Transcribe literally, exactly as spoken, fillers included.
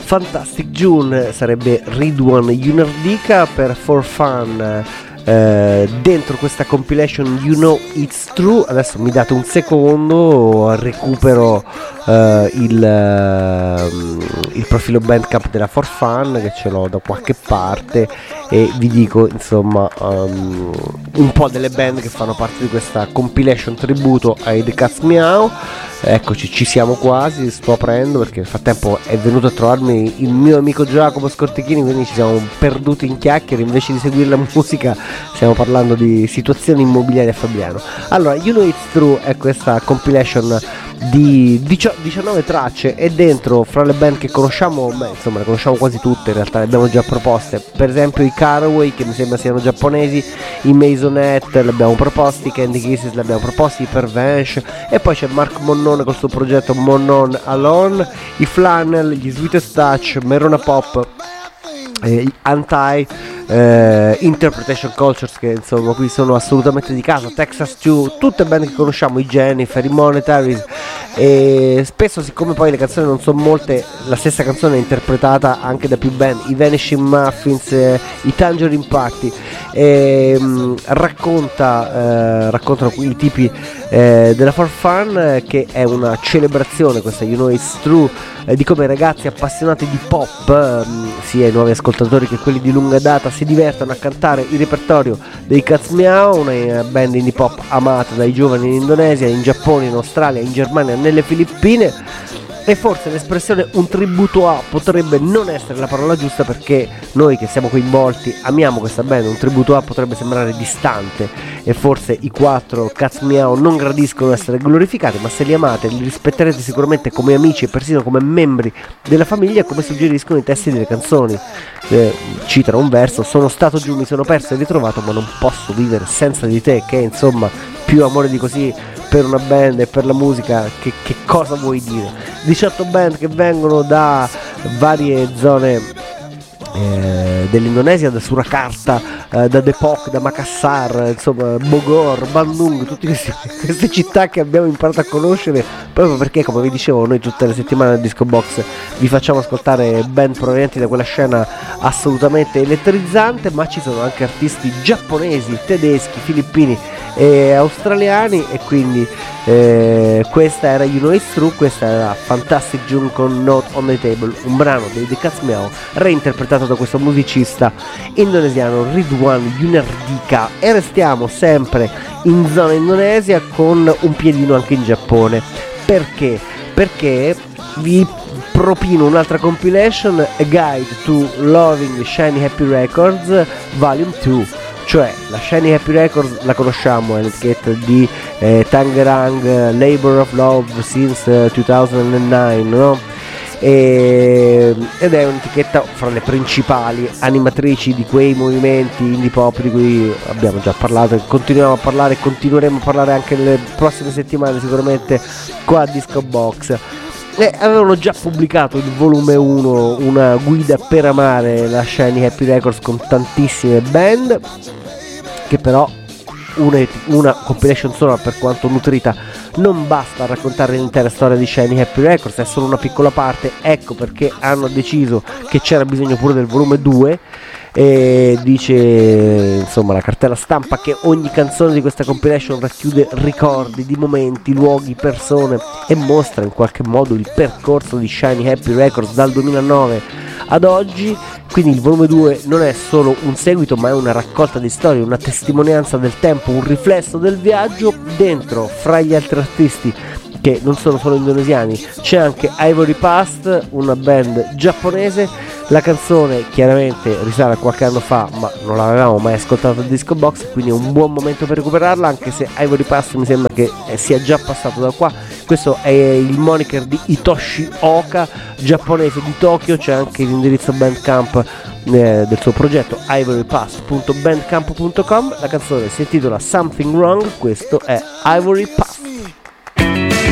Fantastic June sarebbe Ridwan Yunardika per For Fun. Uh, dentro questa compilation You Know It's True. Adesso mi date un secondo, recupero uh, il, uh, il profilo Bandcamp della For Fun, che ce l'ho da qualche parte, e vi dico insomma um, un po' delle band che fanno parte di questa compilation tributo ai The Cats Meow. Eccoci, ci siamo quasi, sto aprendo perché nel frattempo è venuto a trovarmi il mio amico Giacomo Scortichini, quindi ci siamo perduti in chiacchiere, invece di seguire la musica stiamo parlando di situazioni immobiliari a Fabriano. Allora, You Know It's True è questa compilation di diciannove tracce, e dentro, fra le band che conosciamo, beh, insomma le conosciamo quasi tutte, in realtà le abbiamo già proposte, per esempio i Caraway, che mi sembra siano giapponesi, i Maisonette li abbiamo proposti, i Candy Kisses li abbiamo proposti, i Pervenche, e poi c'è Mark Monnon col suo progetto Monnon Alone, i Flannel, gli Sweetest Touch, Merona Pop, eh, Anti, eh, Interpretation Cultures, che insomma qui sono assolutamente di casa, Texas Stew, tutte band che conosciamo, i Jennifer, i Monetaries, e spesso, siccome poi le canzoni non sono molte, la stessa canzone è interpretata anche da più band, i Vanishing Muffins, eh, i Tangerine Party, e, mh, racconta eh, raccontano qui i tipi eh, della For Fun, eh, che è una celebrazione, questa You Know It's True, eh, di come ragazzi appassionati di pop, eh, sia i nuovi ascoltatori che quelli di lunga data, si divertono a cantare il repertorio dei Cats Meow, una band indie pop amata dai giovani in Indonesia, in Giappone, in Australia, in Germania, nelle Filippine. E forse l'espressione un tributo a potrebbe non essere la parola giusta, perché noi che siamo coinvolti amiamo questa band, un tributo a potrebbe sembrare distante, e forse i quattro Cats Meow non gradiscono essere glorificati, ma se li amate li rispetterete sicuramente come amici e persino come membri della famiglia, come suggeriscono i testi delle canzoni. Eh, citano un verso: sono stato giù, mi sono perso e ritrovato, ma non posso vivere senza di te, che insomma più amore di così per una band e per la musica, che, che cosa vuoi dire? diciotto band che vengono da varie zone eh, dell'Indonesia, da Surakarta, eh, da Depok, da Makassar, insomma Bogor, Bandung, tutte queste, queste città che abbiamo imparato a conoscere proprio perché, come vi dicevo, noi tutte le settimane al Disco Box vi facciamo ascoltare band provenienti da quella scena assolutamente elettrizzante, ma ci sono anche artisti giapponesi, tedeschi, filippini e australiani, e quindi eh, questa era You Know It's True, questa era Fantastic June con Note on the Table, un brano dei The Cats Meow reinterpretato da questo musicista indonesiano Ridwan Yunardika. E restiamo sempre in zona Indonesia con un piedino anche in Giappone. Perché? Perché vi propino un'altra compilation, A Guide to Loving Shiny Happy Records Volume due. Cioè la Shiny Happy Records la conosciamo, è l'etichetta di eh, Tangerang, Labor of Love since uh, duemilanove, no? E, ed è un'etichetta fra le principali animatrici di quei movimenti indie pop di cui abbiamo già parlato, continuiamo a parlare e continueremo a parlare anche nelle prossime settimane sicuramente qua a Disco Box. E avevano già pubblicato il volume uno, una guida per amare la Shiny Happy Records, con tantissime band, che però una, una compilation sola, per quanto nutrita, non basta a raccontare l'intera storia di Shiny Happy Records, è solo una piccola parte. Ecco perché hanno deciso che c'era bisogno pure del volume due, e dice insomma la cartella stampa che ogni canzone di questa compilation racchiude ricordi di momenti, luoghi, persone, e mostra in qualche modo il percorso di Shiny Happy Records dal duemilanove ad oggi. Quindi il volume due non è solo un seguito, ma è una raccolta di storie, una testimonianza del tempo, un riflesso del viaggio. Dentro, fra gli altri artisti che non sono solo indonesiani, c'è anche Ivory Past, una band giapponese. La canzone chiaramente risale a qualche anno fa, ma non l'avevamo mai ascoltata al Disco Box, quindi è un buon momento per recuperarla, anche se Ivory Past mi sembra che sia già passato da qua. Questo è il moniker di Hitoshi Oka, giapponese di Tokyo. C'è anche l'indirizzo Bandcamp eh, del suo progetto, ivory past punto bandcamp punto com. La canzone si intitola Something Wrong, questo è Ivory Past.